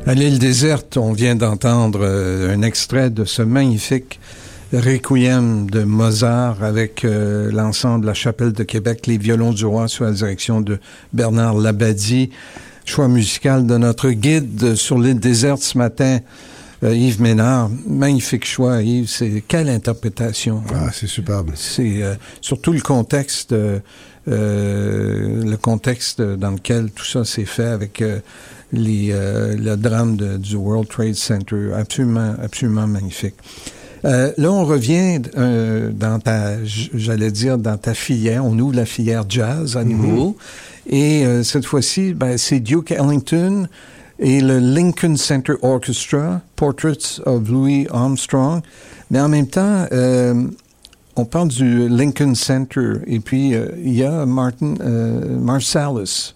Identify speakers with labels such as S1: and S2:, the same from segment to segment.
S1: À l'île déserte, on vient d'entendre un extrait de ce magnifique Requiem de Mozart avec l'ensemble La Chapelle de Québec, les violons du roi sous la direction de Bernard Labadie. Choix musical de notre guide sur l'île déserte ce matin, Yves Ménard. Magnifique choix, Yves. C'est quelle interprétation.
S2: Ah, c'est superbe.
S1: C'est surtout le contexte dans lequel tout ça s'est fait avec le drame du World Trade Center. Absolument, absolument magnifique. Là, on revient dans ta filière. On ouvre la filière jazz à nouveau. Et cette fois-ci, c'est Duke Ellington et le Lincoln Center Orchestra, Portraits of Louis Armstrong. Mais en même temps, on parle du Lincoln Center. Et puis, il y a Marsalis.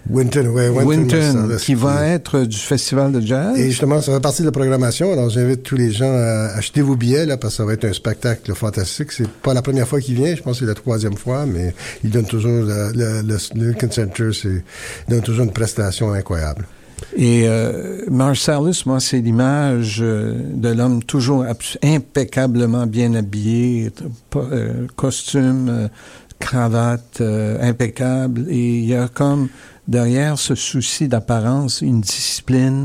S1: Wynton, qui va être du Festival de jazz.
S2: Et justement, ça fait partie de la programmation. Alors, j'invite tous les gens à acheter vos billets, là, parce que ça va être un spectacle fantastique. C'est pas la première fois qu'il vient. Je pense que c'est la 3e fois, mais il donne toujours le Lincoln Center, donne toujours une prestation incroyable.
S1: Et Marsalis, moi, c'est l'image de l'homme toujours impeccablement bien habillé, costume, cravate, impeccable. Et il y a comme derrière ce souci d'apparence une discipline,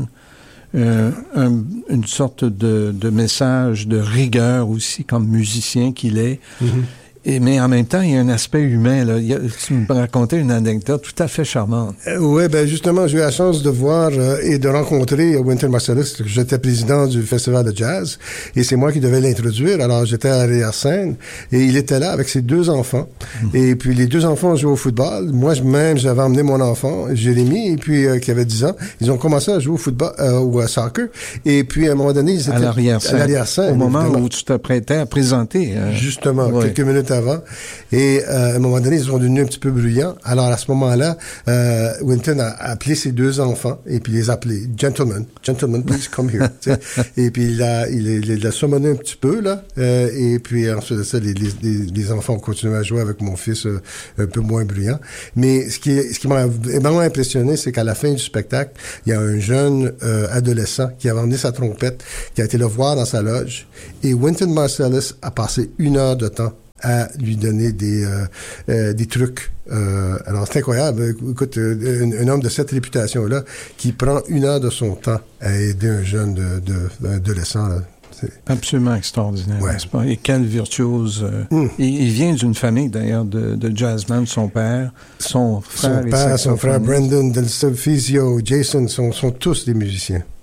S1: une sorte de message de rigueur aussi, comme musicien qu'il est. Mais en même temps, il y a un aspect humain. Là. Tu me racontais une anecdote tout à fait charmante.
S2: Oui, justement, j'ai eu la chance de voir et de rencontrer Wynton Marsalis. J'étais président du Festival de jazz et c'est moi qui devais l'introduire. Alors, j'étais à l'arrière-scène et il était là avec ses 2 enfants. Et puis, les 2 enfants jouaient au football. Moi-même, j'avais emmené mon enfant, Jérémy, et puis qui avait 10 ans. Ils ont commencé à jouer au football ou à soccer. Et puis, à un moment donné, ils étaient
S1: à l'arrière-scène. Au moment
S2: évidemment.
S1: où tu t'apprêtais à présenter.
S2: Justement, quelques minutes avant. Et à un moment donné, ils sont devenus un petit peu bruyants. Alors, à ce moment-là, Wynton a appelé ses 2 enfants et puis les a appelés « Gentlemen, please come here ». Et puis, il a summoné un petit peu, là. Et puis, ensuite de ça, les enfants ont continué à jouer avec mon fils un peu moins bruyant. Mais ce qui m'a vraiment impressionné, c'est qu'à la fin du spectacle, il y a un jeune adolescent qui avait emmené sa trompette, qui a été le voir dans sa loge. Et Wynton Marsalis a passé 1 heure de temps à lui donner des trucs. Alors, c'est incroyable. Écoute, un homme de cette réputation-là qui prend 1 heure de son temps à aider un jeune adolescent, là. C'est
S1: absolument extraordinaire, n'est-ce pas? Et quel virtuose. Il vient d'une famille, d'ailleurs, de jazzman. Son père, son frère
S2: son frère Brendan, Del Solfizio, Jason sont tous des musiciens.